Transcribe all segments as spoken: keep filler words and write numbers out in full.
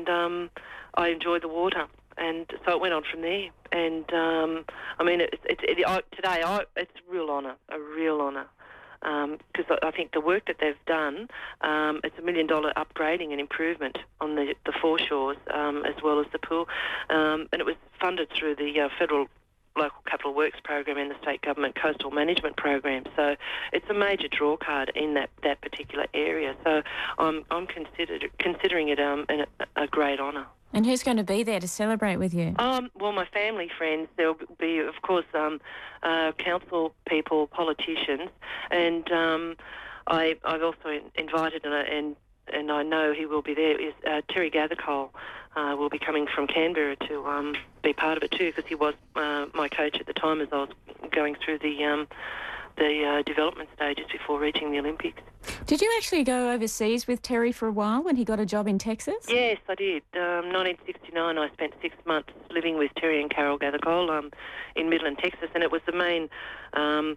and um, I enjoy the water. And so it went on from there. And, um, I mean, it's it, it, I, today I, it's a real honour, a real honour. Because um, I think the work that they've done, um, it's a million dollar upgrading and improvement on the, the foreshores um, as well as the pool. Um, and it was funded through the uh, federal local capital works program and the state government coastal management program. So it's a major draw card in that, that particular area. So I'm I'm considered considering it um, an, a great honour. And who's going to be there to celebrate with you? Um, well, my family, friends. There'll be, of course, um, uh, council people, politicians, and um, I, I've also invited, and, and and I know he will be there, is uh, Terry Gathercole uh, will be coming from Canberra to um, be part of it too, because he was uh, my coach at the time as I was going through the um, the uh, development stages before reaching the Olympics. Did you actually go overseas with Terry for a while when he got a job in Texas? Yes, I did. Um, nineteen sixty-nine, I spent six months living with Terry and Carol Gathercole um, in Midland, Texas, and it was the main um,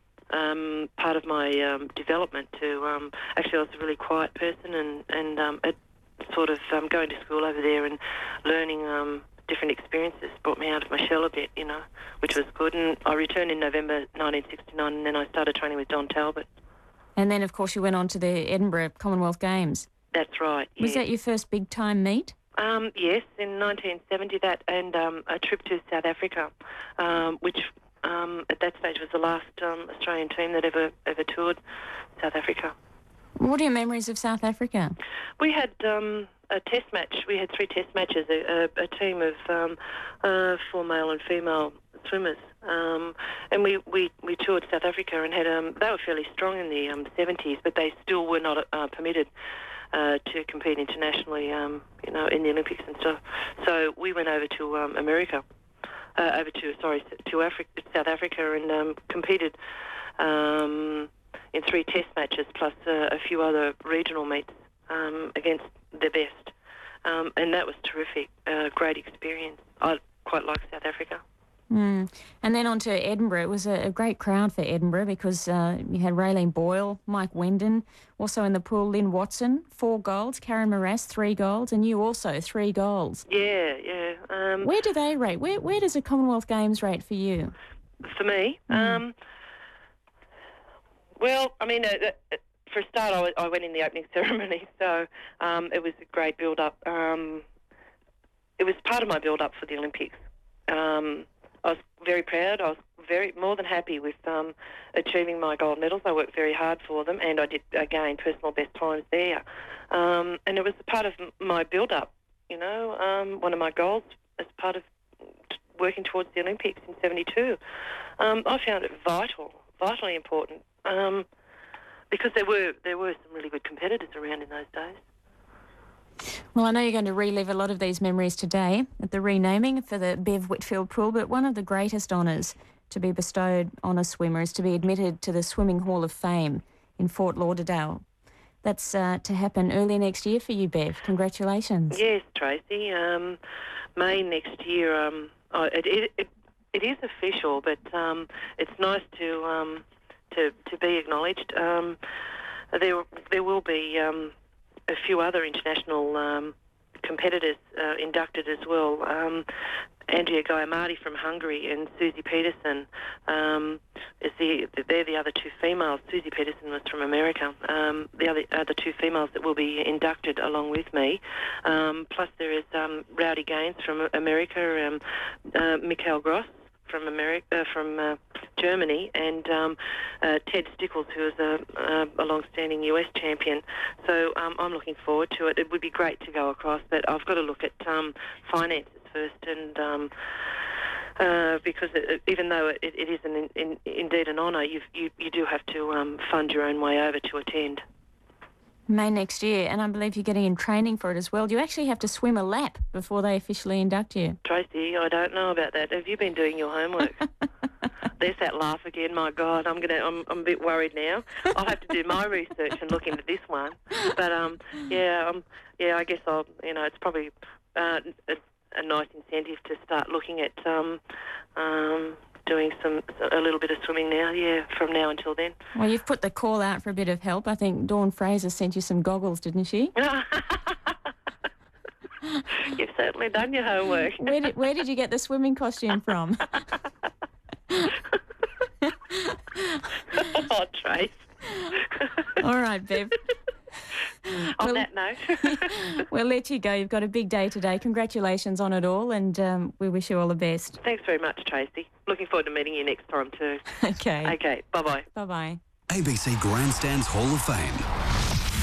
um, part of my um, development to... Um, actually, I was a really quiet person, and, and um, it sort of um, going to school over there and learning... Um, different experiences brought me out of my shell a bit, you know, which was good. And I returned in November nineteen sixty-nine, and then I started training with Don Talbot. And then, of course, you went on to the Edinburgh Commonwealth Games. That's right, Was yes. that your first big-time meet? Um, yes, in nineteen seventy, that, and um, a trip to South Africa, um, which um, at that stage was the last um, Australian team that ever, ever toured South Africa. What are your memories of South Africa? We had um, a test match. We had three test matches, a, a, a team of um, uh, four male and female swimmers. Um, and we, we, we toured South Africa and had um, they were fairly strong in the um, seventies, but they still were not uh, permitted uh, to compete internationally, um, you know, in the Olympics and stuff. So we went over to um, America, uh, over to, sorry, to Africa, South Africa and um, competed um, in three test matches plus uh, a few other regional meets um, against the best. Um, and that was terrific, uh, great experience. I quite like South Africa. Mm. And then on to Edinburgh. It was a, a great crowd for Edinburgh because uh, you had Raylene Boyle, Mike Wendon, also in the pool, Lynn Watson, four golds, Karen Morass, three golds, and you also, three golds. Yeah, yeah. Um, where do they rate? Where where does the Commonwealth Games rate for you? For me? Mm. Um, well, I mean, uh, uh, for a start, I, w- I went in the opening ceremony, so um, it was a great build-up. Um, it was part of my build-up for the Olympics. Um, I was very proud. I was very more than happy with um, achieving my gold medals. I worked very hard for them, and I did, again, personal best times there. Um, and it was a part of my build-up, you know, um, one of my goals as part of working towards the Olympics in seventy-two. Um, I found it vital, vitally important, um, because there were there were some really good competitors around in those days. Well, I know you're going to relive a lot of these memories today at the renaming for the Bev Whitfield Pool, but one of the greatest honours to be bestowed on a swimmer is to be admitted to the Swimming Hall of Fame in Fort Lauderdale. That's uh, to happen early next year for you, Bev. Congratulations. Yes, Tracy. Um, May next year. Um, oh, it, it, it, it is official, but um, it's nice to um, to to be acknowledged. Um, there there will be um, a few other international um, competitors uh, inducted as well. Um, Andrea Gaiamati from Hungary and Susie Peterson um, is the they're the other two females. Susie Peterson was from America. Um, the other other two females that will be inducted along with me. Um, plus there is um, Rowdy Gaines from America, um, uh, Mikhail Gross from America, uh, from uh, Germany, and um, uh, Ted Stickles, who is a, a, a long-standing U S champion. So um, I'm looking forward to it. It would be great to go across, but I've got to look at um, finances first, and um, uh, because it, even though it, it is an, in, indeed an honour, you you do have to um, fund your own way over to attend. May next year, and I believe you're getting in training for it as well. Do you actually have to swim a lap before they officially induct you? Tracy, I don't know about that. Have you been doing your homework? There's that laugh again. My God, I'm gonna. I'm, I'm a bit worried now. I'll have to do my research and look into this one. But um, yeah, um, yeah. I guess I'll. You know, it's probably uh, a, a nice incentive to start looking at um, um. doing some a little bit of swimming now, yeah, from now until then. Well, you've put the call out for a bit of help. I think Dawn Fraser sent you some goggles, didn't she? You've certainly done your homework. Where did, where did you get the swimming costume from? Oh, Trace. All right, Bev. On Well- that note, We'll let you go. You've got a big day today. Congratulations on it all, and um, we wish you all the best. thanks very much, Tracy. Looking forward to meeting you next time too. Okay. Okay, bye-bye. Bye-bye. A B C Grandstands Hall of Fame.